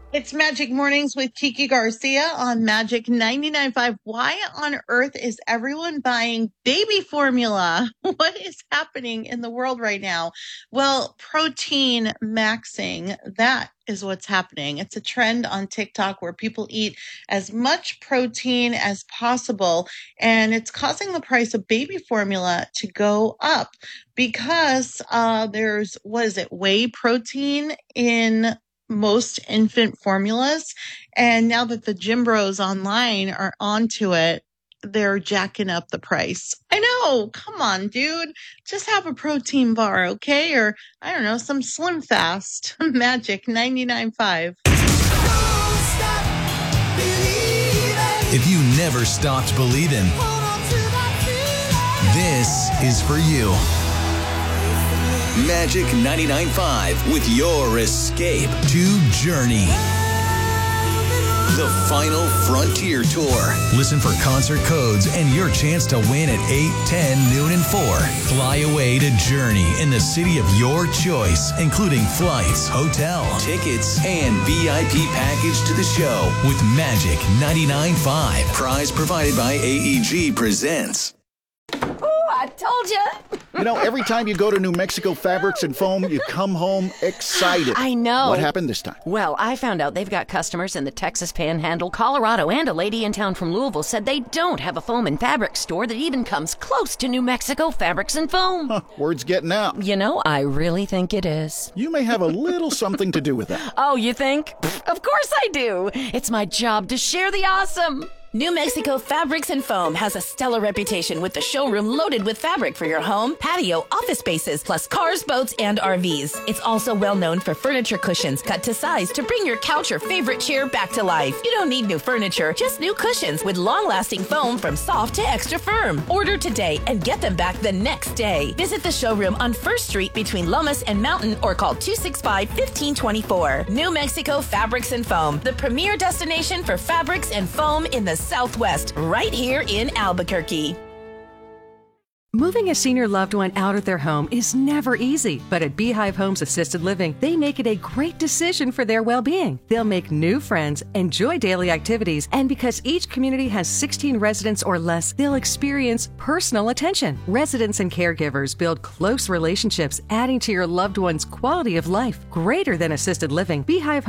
It's Magic Mornings with Kiki Garcia on Magic 99.5. Why on earth is everyone buying baby formula? What is happening in the world right now? Well, protein maxing, that is what's happening. It's a trend on TikTok where people eat as much protein as possible, and it's causing the price of baby formula to go up because there's, whey protein in most infant formulas. And now that the gym bros online are onto it, they're jacking up the price. I know. Come on, dude. Just have a protein bar, okay? Or, I don't know, some Slim Fast. Magic 99.5. If you never stopped believing, this is for you. Magic 99.5 with your escape to Journey. The Final Frontier Tour. Listen for concert codes and your chance to win at 8, 10, noon, and 4. Fly away to Journey in the city of your choice, including flights, hotel, tickets, and VIP package to the show with Magic 99.5. Prize provided by AEG Presents. I told you. You know, every time you go to New Mexico Fabrics and Foam, you come home excited. I know. What happened this time? Well, I found out they've got customers in the Texas Panhandle, Colorado, and a lady in town from Louisville said they don't have a foam and fabric store that even comes close to New Mexico Fabrics and Foam. Huh, word's getting out. You know, I really think it is. You may have a little something to do with that. Oh, you think? Of course I do. It's my job to share the awesome. New Mexico Fabrics and Foam has a stellar reputation with the showroom loaded with fabric for your home, patio, office spaces, plus cars, boats, and RVs. It's also well known for furniture cushions cut to size to bring your couch or favorite chair back to life. You don't need new furniture, just new cushions with long-lasting foam from soft to extra firm. Order today and get them back the next day. Visit the showroom on 1st Street between Lomas and Mountain or call 265-1524. New Mexico Fabrics and Foam, the premier destination for fabrics and foam in the Southwest, right here in Albuquerque. Moving a senior loved one out of their home is never easy, but at Beehive Homes Assisted Living, they make it a great decision for their well-being. They'll make new friends, enjoy daily activities, and because each community has 16 residents or less, they'll experience personal attention. Residents and caregivers build close relationships, adding to your loved one's quality of life. Greater than assisted living, Beehive